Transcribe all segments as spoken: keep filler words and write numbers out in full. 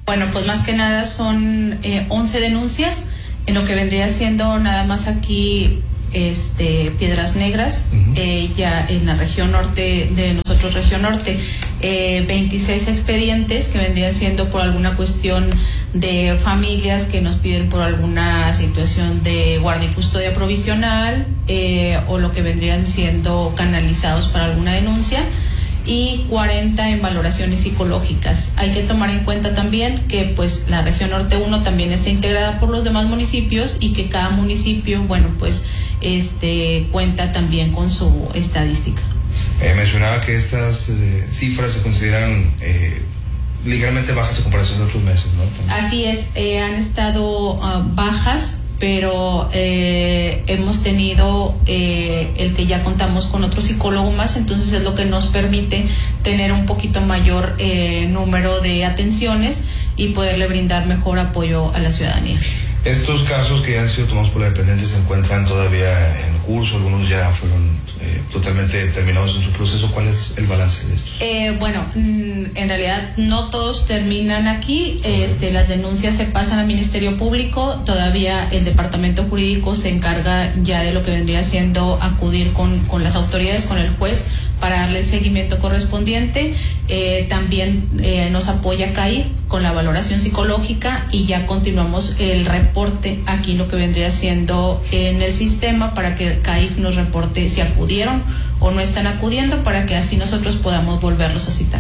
Bueno, pues más que nada son eh, once denuncias, en lo que vendría siendo nada más aquí este Piedras Negras, uh-huh. eh, ya en la región norte de nosotros, región norte, eh, veintiséis expedientes que vendrían siendo por alguna cuestión de familias que nos piden por alguna situación de guardia y custodia provisional, eh, o lo que vendrían siendo canalizados para alguna denuncia, y cuarenta en valoraciones psicológicas. Hay que tomar en cuenta también que pues la región norte uno también está integrada por los demás municipios y que cada municipio, bueno, pues este cuenta también con su estadística. Eh, mencionaba que estas eh, cifras se consideran eh, ligeramente bajas en comparación a otros meses, ¿no? Así es, eh, han estado uh, bajas, pero eh, hemos tenido eh, el que ya contamos con otro psicólogo más, entonces es lo que nos permite tener un poquito mayor eh, número de atenciones y poderle brindar mejor apoyo a la ciudadanía. Estos casos que ya han sido tomados por la dependencia se encuentran todavía en curso, algunos ya fueron eh, totalmente terminados en su proceso. ¿Cuál es el balance de estos? Eh, bueno, en realidad no todos terminan aquí. Okay. Este, las denuncias se pasan al Ministerio Público, todavía el Departamento Jurídico se encarga ya de lo que vendría siendo acudir con, con las autoridades, con el juez, para darle el seguimiento correspondiente. Eh, también eh, nos apoya C A I con la valoración psicológica y ya continuamos el reporte aquí, lo que vendría siendo en el sistema, para que C A I nos reporte si acudieron o no están acudiendo, para que así nosotros podamos volverlos a citar.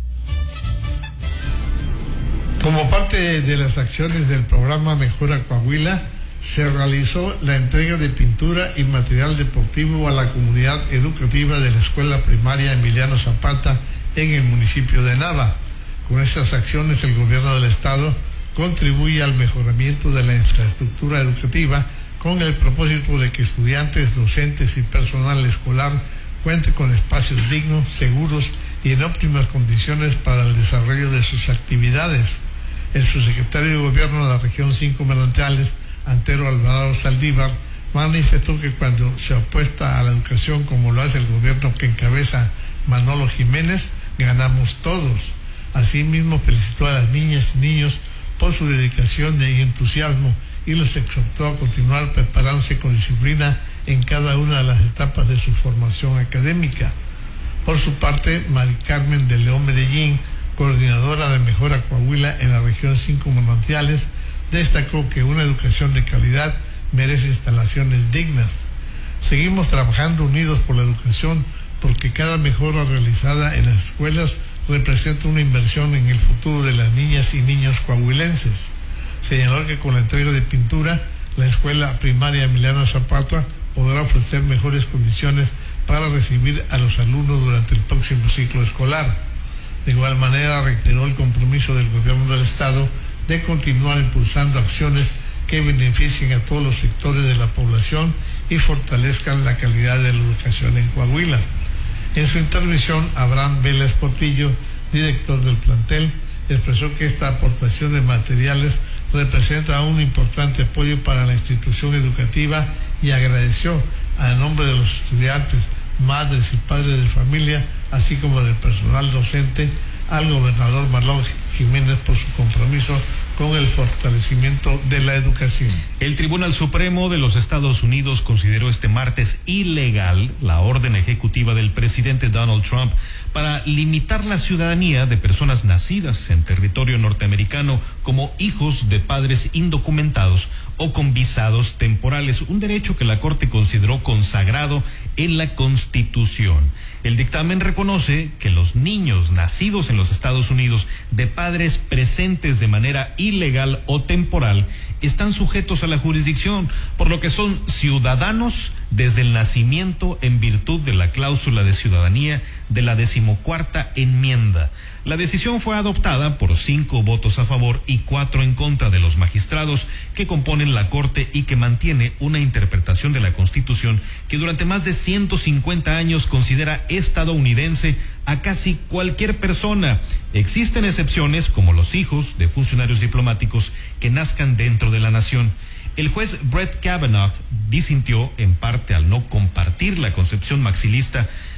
Como parte de las acciones del programa Mejora Coahuila, se realizó la entrega de pintura y material deportivo a la comunidad educativa de la Escuela Primaria Emiliano Zapata en el municipio de Nava. Con estas acciones, el gobierno del estado contribuye al mejoramiento de la infraestructura educativa con el propósito de que estudiantes, docentes y personal escolar cuente con espacios dignos, seguros y en óptimas condiciones para el desarrollo de sus actividades. El subsecretario de Gobierno de la región cinco Manantiales, Antero Alvarado Saldívar, manifestó que cuando se apuesta a la educación como lo hace el gobierno que encabeza Manolo Jiménez, ganamos todos. Asimismo, felicitó a las niñas y niños por su dedicación y entusiasmo y los exhortó a continuar preparándose con disciplina en cada una de las etapas de su formación académica. Por su parte, Mari Carmen de León Medellín, coordinadora de Mejora Coahuila en la región cinco Manantiales, destacó que una educación de calidad merece instalaciones dignas. Seguimos trabajando unidos por la educación porque cada mejora realizada en las escuelas representa una inversión en el futuro de las niñas y niños coahuilenses. Señaló que con la entrega de pintura, la Escuela Primaria Emiliano Zapata podrá ofrecer mejores condiciones para recibir a los alumnos durante el próximo ciclo escolar. De igual manera, reiteró el compromiso del gobierno del estado de continuar impulsando acciones que beneficien a todos los sectores de la población y fortalezcan la calidad de la educación en Coahuila. En su intervención, Abraham Vélez Portillo, director del plantel, expresó que esta aportación de materiales representa un importante apoyo para la institución educativa y agradeció, a nombre de los estudiantes, madres y padres de familia, así como del personal docente, al gobernador Marlon Jiménez por su compromiso con el fortalecimiento de la educación. El Tribunal Supremo de los Estados Unidos consideró este martes ilegal la orden ejecutiva del presidente Donald Trump para limitar la ciudadanía de personas nacidas en territorio norteamericano como hijos de padres indocumentados o con visados temporales, un derecho que la Corte consideró consagrado en la Constitución. El dictamen reconoce que los niños nacidos en los Estados Unidos de padres presentes de manera ilegal o temporal están sujetos a la jurisdicción, por lo que son ciudadanos desde el nacimiento en virtud de la cláusula de ciudadanía de la decimocuarta enmienda. La decisión fue adoptada por cinco votos a favor y cuatro en contra de los magistrados que componen la Corte y que mantiene una interpretación de la Constitución que durante más de ciento cincuenta años considera estadounidense a casi cualquier persona. Existen excepciones como los hijos de funcionarios diplomáticos que nazcan dentro de la nación. El juez Brett Kavanaugh disintió en parte al no compartir la concepción maxilista,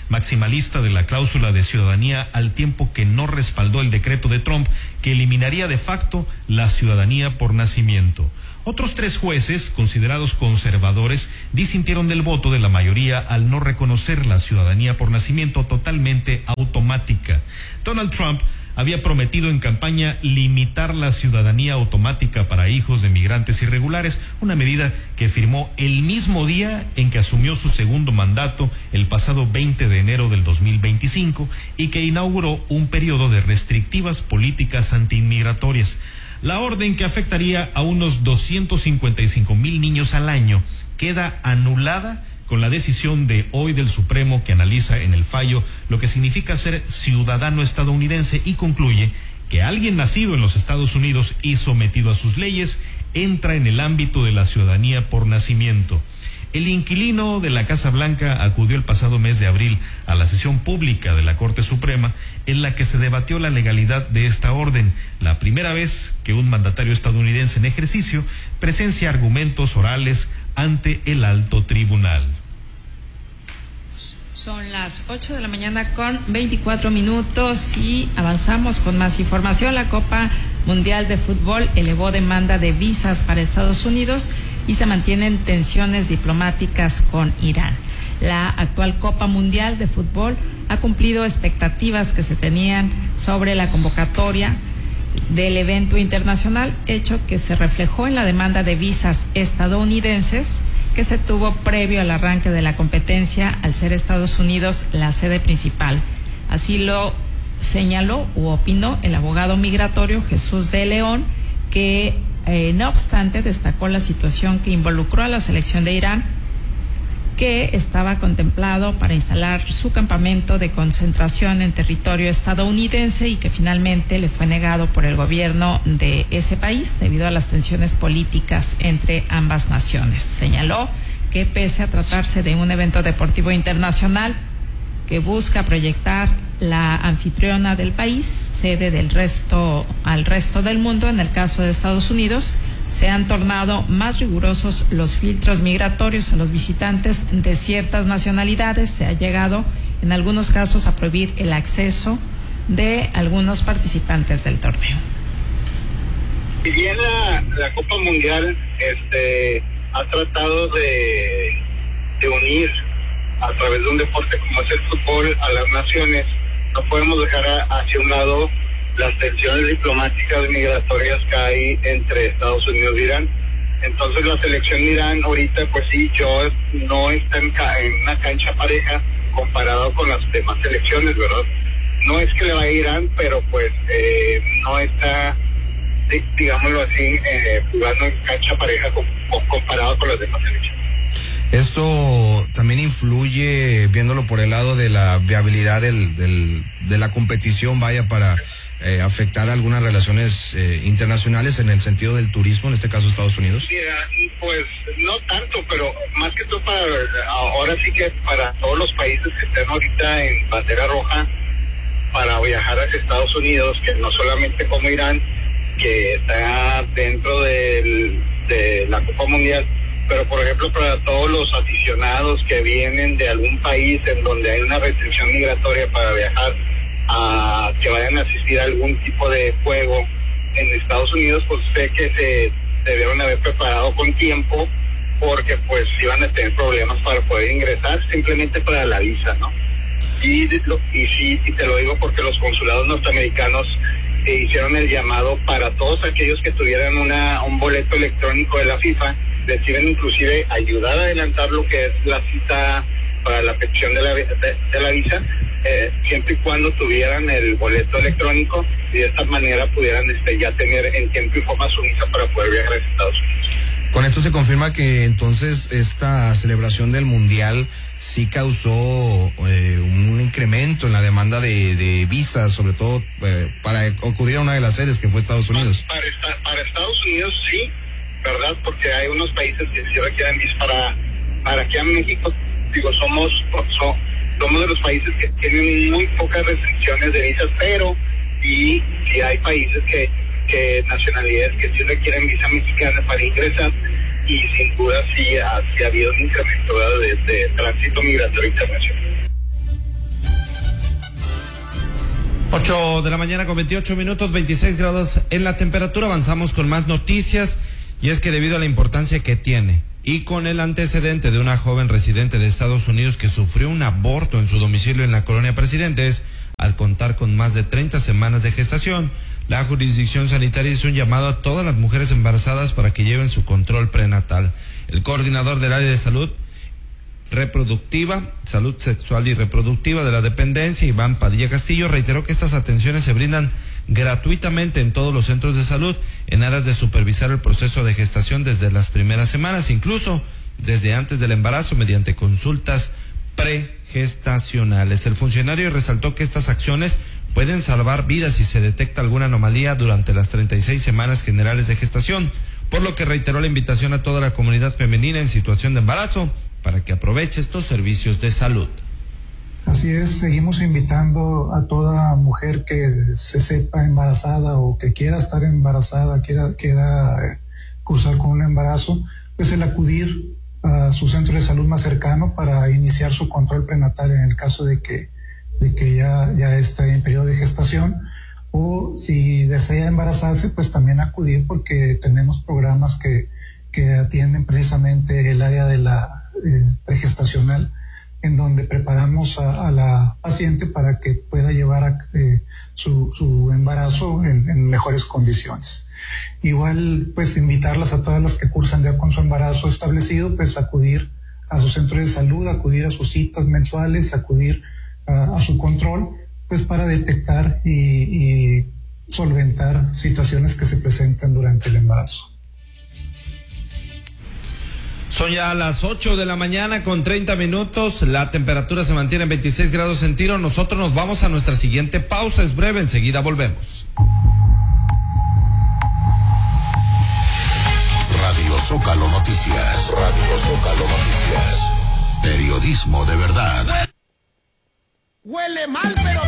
maximalista de la cláusula de ciudadanía, al tiempo que no respaldó el decreto de Trump que eliminaría de facto la ciudadanía por nacimiento. Otros tres jueces, considerados conservadores, disintieron del voto de la mayoría al no reconocer la ciudadanía por nacimiento totalmente automática. Donald Trump había prometido en campaña limitar la ciudadanía automática para hijos de migrantes irregulares, una medida que firmó el mismo día en que asumió su segundo mandato el pasado veinte de enero del dos mil veinticinco y que inauguró un periodo de restrictivas políticas antiinmigratorias. La orden, que afectaría a unos doscientos cincuenta y cinco mil niños al año, queda anulada con la decisión de hoy del Supremo, que analiza en el fallo lo que significa ser ciudadano estadounidense y concluye que alguien nacido en los Estados Unidos y sometido a sus leyes entra en el ámbito de la ciudadanía por nacimiento. El inquilino de la Casa Blanca acudió el pasado mes de abril a la sesión pública de la Corte Suprema en la que se debatió la legalidad de esta orden, la primera vez que un mandatario estadounidense en ejercicio presencia argumentos orales ante el alto tribunal. Son las ocho de la mañana con veinticuatro minutos y avanzamos con más información. La Copa Mundial de Fútbol elevó demanda de visas para Estados Unidos y se mantienen tensiones diplomáticas con Irán. La actual Copa Mundial de Fútbol ha cumplido expectativas que se tenían sobre la convocatoria del evento internacional, hecho que se reflejó en la demanda de visas estadounidenses que se tuvo previo al arranque de la competencia, al ser Estados Unidos la sede principal. Así lo señaló u opinó el abogado migratorio Jesús de León, que eh, no obstante destacó la situación que involucró a la selección de Irán, que estaba contemplado para instalar su campamento de concentración en territorio estadounidense y que finalmente le fue negado por el gobierno de ese país debido a las tensiones políticas entre ambas naciones. Señaló que pese a tratarse de un evento deportivo internacional que busca proyectar la anfitriona del país, sede del resto al resto del mundo, en el caso de Estados Unidos, se han tornado más rigurosos los filtros migratorios a los visitantes de ciertas nacionalidades. Se ha llegado en algunos casos a prohibir el acceso de algunos participantes del torneo. Si bien la, la Copa Mundial este, ha tratado de, de unir a través de un deporte como es el fútbol a las naciones, no podemos dejar a, hacia un lado las tensiones diplomáticas y migratorias que hay entre Estados Unidos e Irán. Entonces la selección de Irán ahorita, pues sí, yo no está en, ca en una cancha pareja comparado con las demás selecciones, ¿verdad? No es que le vaya a Irán, pero pues eh, no está, digámoslo así, eh, jugando en cancha pareja con, comparado con las demás selecciones. Esto también influye, viéndolo por el lado de la viabilidad del, del, de la competición, vaya, para eh, afectar algunas relaciones eh, internacionales en el sentido del turismo, en este caso Estados Unidos. Yeah, pues no tanto, pero más que todo para, ahora sí que para todos los países que están ahorita en bandera roja para viajar hacia Estados Unidos, que no solamente como Irán, que está dentro del, de la Copa Mundial, pero por ejemplo para todos los aficionados que vienen de algún país en donde hay una restricción migratoria para viajar, a que vayan a asistir a algún tipo de juego en Estados Unidos, pues sé que se debieron haber preparado con tiempo, porque pues iban a tener problemas para poder ingresar simplemente para la visa, ¿no? Y, y sí, y te lo digo porque los consulados norteamericanos eh, hicieron el llamado para todos aquellos que tuvieran una un boleto electrónico de la FIFA, les iban inclusive ayudar a adelantar lo que es la cita para la petición de la, de, de la visa, eh, siempre y cuando tuvieran el boleto electrónico, y de esta manera pudieran este, ya tener en tiempo y forma su visa para poder viajar a Estados Unidos. Con esto se confirma que entonces esta celebración del Mundial sí causó eh, un incremento en la demanda de, de visas, sobre todo eh, para acudir a una de las sedes que fue Estados Unidos. Para, para, para Estados Unidos sí, ¿verdad? Porque hay unos países que sí requieren visas. Para, para aquí en México, digo, somos, so, somos de los países que tienen muy pocas restricciones de visas, pero sí, sí hay países que, que nacionalidades que sí requieren visa mexicana para ingresar, y sin duda sí ha, sí ha habido un incremento de, de tránsito migratorio internacional. ocho de la mañana con veintiocho minutos, veintiséis grados en la temperatura. Avanzamos con más noticias, y es que debido a la importancia que tiene y con el antecedente de una joven residente de Estados Unidos que sufrió un aborto en su domicilio en la colonia Presidentes, al contar con más de treinta semanas de gestación, la jurisdicción sanitaria hizo un llamado a todas las mujeres embarazadas para que lleven su control prenatal. El coordinador del área de salud reproductiva, salud sexual y reproductiva de la dependencia, Iván Padilla Castillo, reiteró que estas atenciones se brindan gratuitamente en todos los centros de salud en aras de supervisar el proceso de gestación desde las primeras semanas, incluso desde antes del embarazo, mediante consultas pregestacionales. El funcionario resaltó que estas acciones pueden salvar vidas si se detecta alguna anomalía durante las treinta y seis semanas generales de gestación, por lo que reiteró la invitación a toda la comunidad femenina en situación de embarazo para que aproveche estos servicios de salud. Así es, seguimos invitando a toda mujer que se sepa embarazada o que quiera estar embarazada, quiera, quiera cursar con un embarazo, pues el acudir a su centro de salud más cercano para iniciar su control prenatal en el caso de que, de que ya, ya esté en periodo de gestación, o si desea embarazarse, pues también acudir, porque tenemos programas que, que atienden precisamente el área de la eh, pregestacional, en donde preparamos a, a la paciente para que pueda llevar a, eh, su, su embarazo en, en mejores condiciones. Igual, pues invitarlas a todas las que cursan ya con su embarazo establecido, pues acudir a su centro de salud, acudir a sus citas mensuales, acudir a, a su control, pues para detectar y, y solventar situaciones que se presentan durante el embarazo. Son ya las ocho de la mañana con treinta minutos, la temperatura se mantiene en veintiséis grados centígrados. Nosotros nos vamos a nuestra siguiente pausa, es breve, enseguida volvemos. Radio Zócalo Noticias, Radio Zócalo Noticias, periodismo de verdad. Huele mal, pero